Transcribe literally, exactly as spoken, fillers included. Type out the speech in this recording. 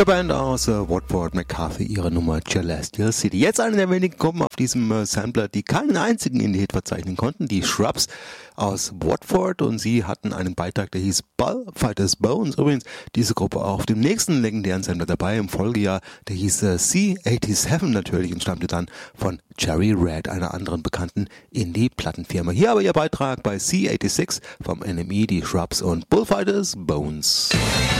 Der Band aus äh, Watford McCarthy, ihre Nummer Celestial City. Jetzt eine der wenigen Gruppen auf diesem äh, Sampler, die keinen einzigen Indie-Hit verzeichnen konnten. Die Shrubs aus Watford, und sie hatten einen Beitrag, der hieß Bullfighters Bones. Übrigens, diese Gruppe auch auf dem nächsten legendären Sampler dabei im Folgejahr, der hieß äh, C siebenundachtzig natürlich und stammte dann von Cherry Red, einer anderen bekannten Indie-Plattenfirma. Hier aber ihr Beitrag bei C sechsundachtzig vom N M E, die Shrubs und Bullfighters Bones.